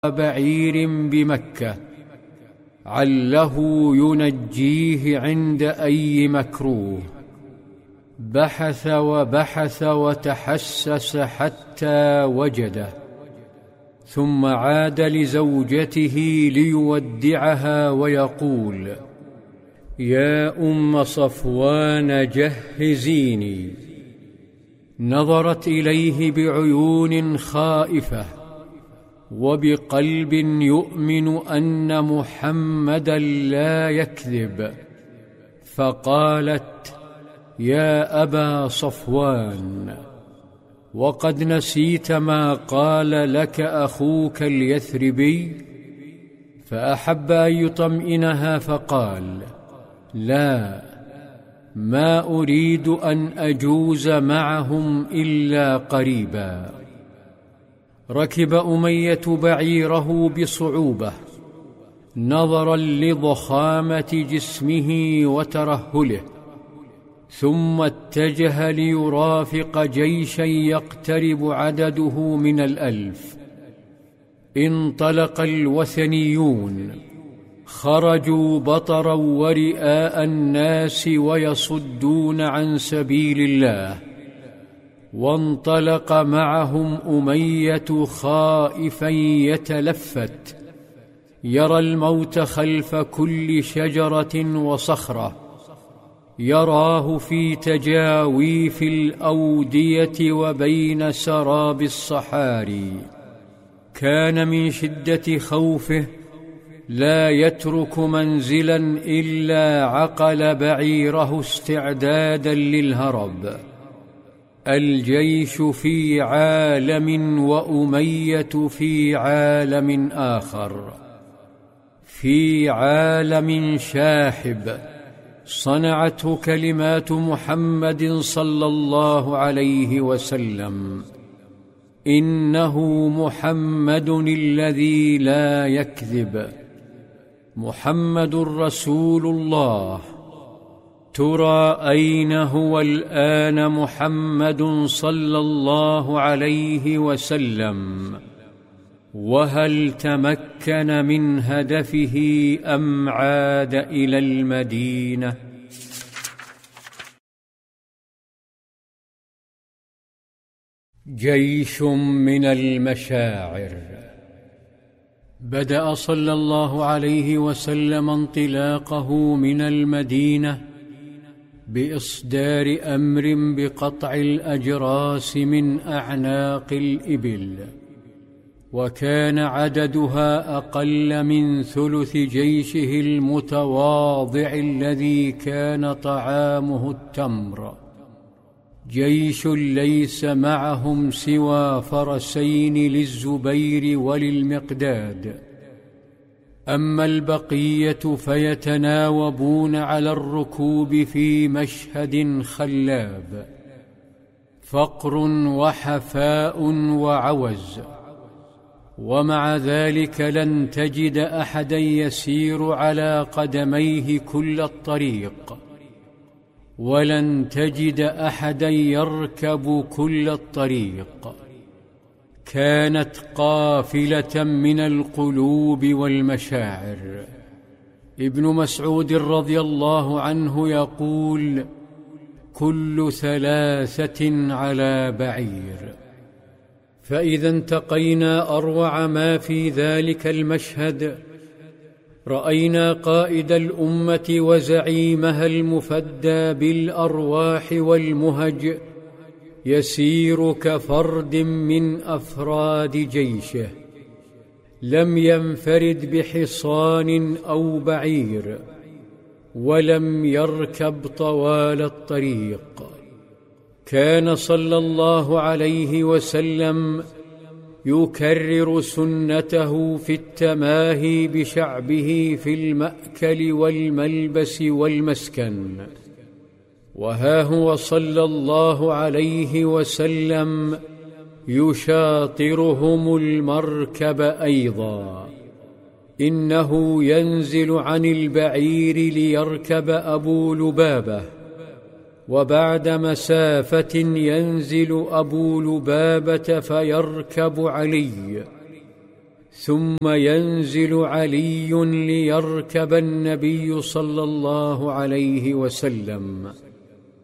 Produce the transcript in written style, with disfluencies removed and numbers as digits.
بعير بمكة عله ينجيه عند أي مكروه. بحث وبحث وتحسس حتى وجده، ثم عاد لزوجته ليودعها ويقول: يا أم صفوان جهزيني. نظرت إليه بعيون خائفة وبقلب يؤمن أن محمدا لا يكذب، فقالت: يا أبا صفوان، وقد نسيت ما قال لك أخوك اليثربي؟ فأحب أن يطمئنها فقال: لا، ما أريد أن أجوز معهم إلا قريبا. ركب أمية بعيره بصعوبة نظرا لضخامة جسمه وترهله، ثم اتجه ليرافق جيشا يقترب عدده من 1000. انطلق الوثنيون، خرجوا بطرا ورئاء الناس ويصدون عن سبيل الله، وانطلق معهم أمية خائفا يتلفت، يرى الموت خلف كل شجرة وصخرة، يراه في تجاويف الأودية وبين سراب الصحاري. كان من شدة خوفه لا يترك منزلا إلا عقل بعيره استعدادا للهرب. الجيش في عالم وأمية في عالم آخر، في عالم شاحب صنعته كلمات محمد صلى الله عليه وسلم: إنه محمد الذي لا يكذب، محمد رسول الله. ترى أين هو الآن محمد صلى الله عليه وسلم؟ وهل تمكن من هدفه أم عاد إلى المدينة؟ جيش من المشاعر. بدأ صلى الله عليه وسلم انطلاقه من المدينة بإصدار أمر بقطع الأجراس من أعناق الإبل، وكان عددها أقل من ثلث جيشه المتواضع الذي كان طعامه التمر. جيش ليس معهم سوى فرسين للزبير وللمقداد، أما البقية فيتناوبون على الركوب في مشهد خلاب، فقر وحفاء وعوز. ومع ذلك لن تجد أحدا يسير على قدميه كل الطريق، ولن تجد أحدا يركب كل الطريق. كانت قافلة من القلوب والمشاعر. ابن مسعود رضي الله عنه يقول: كل 3 على بعير. فإذا انتقينا أروع ما في ذلك المشهد، رأينا قائد الأمة وزعيمها المفدى بالأرواح والمهج يسير كفرد من أفراد جيشه، لم ينفرد بحصان أو بعير، ولم يركب طوال الطريق. كان صلى الله عليه وسلم يكرر سنته في التماهي بشعبه في المأكل والملبس والمسكن، وها هو صلى الله عليه وسلم يشاطرهم المركب أيضا. إنه ينزل عن البعير ليركب أبو لبابة، وبعد مسافة ينزل أبو لبابة فيركب علي، ثم ينزل علي ليركب النبي صلى الله عليه وسلم